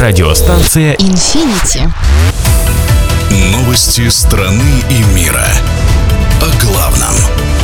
Радиостанция Infinity. Новости страны и мира. О главном.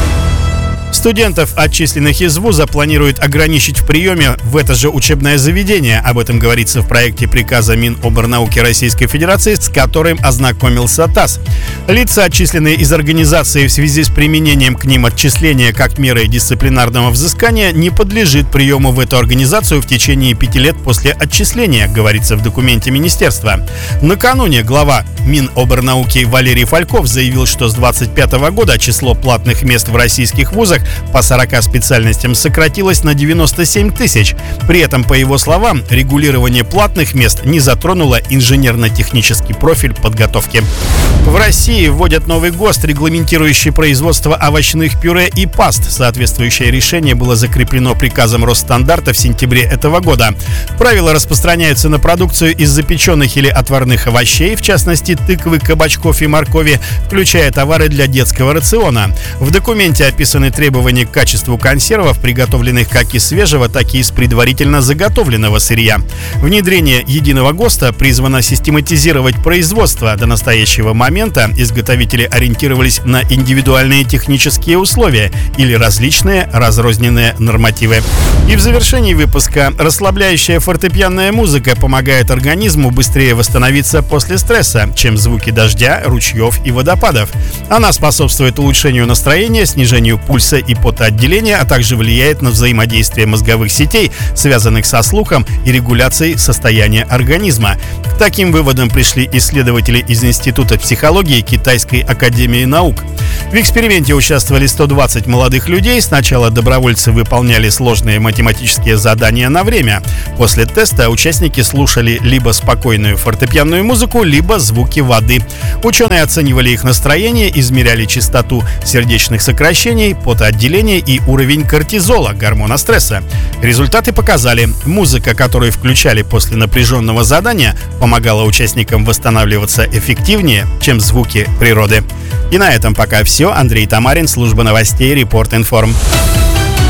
Студентов, отчисленных из вуза, планируют ограничить в приеме в это же учебное заведение. Об этом говорится в проекте приказа Миноборнауки Российской Федерации, с которым ознакомился ТАСС. Лица, отчисленные из организации в связи с применением к ним отчисления как меры дисциплинарного взыскания, не подлежит приему в эту организацию в течение 5 лет после отчисления, говорится в документе министерства. Накануне глава Миноборнауки Валерий Фальков заявил, что с 2025 года число платных мест в российских вузах по 40 специальностям сократилось на 97 тысяч. При этом, по его словам, регулирование платных мест не затронуло инженерно-технический профиль подготовки. В России вводят новый ГОСТ, регламентирующий производство овощных пюре и паст. Соответствующее решение было закреплено приказом Росстандартов в сентябре этого года. Правила распространяются на продукцию из запеченных или отварных овощей, в частности тыквы, кабачков и моркови, включая товары для детского рациона. В документе описаны требования к качеству консервов, приготовленных как из свежего, так и из предварительно заготовленного сырья. Внедрение единого ГОСТа призвано систематизировать производство. До настоящего момента изготовители ориентировались на индивидуальные технические условия или различные разрозненные нормативы. И в завершении выпуска: расслабляющая фортепианная музыка помогает организму быстрее восстановиться после стресса, чем звуки дождя, ручьев и водопадов. Она способствует улучшению настроения, снижению пульса и потоотделения, а также влияет на взаимодействие мозговых сетей, связанных со слухом, и регуляцией состояния организма. К таким выводам пришли исследователи из Института психологии Китайской академии наук. В эксперименте участвовали 120 молодых людей. Сначала добровольцы выполняли сложные математические задания на время. После теста участники слушали либо спокойную фортепианную музыку, либо звуки воды. Ученые оценивали их настроение, измеряли частоту сердечных сокращений, потоотделения и уровень кортизола, гормона стресса. Результаты показали: музыка, которую включали после напряженного задания, помогала участникам восстанавливаться эффективнее, чем звуки природы. И на этом пока все. Андрей Тамарин, служба новостей Репорт Информ.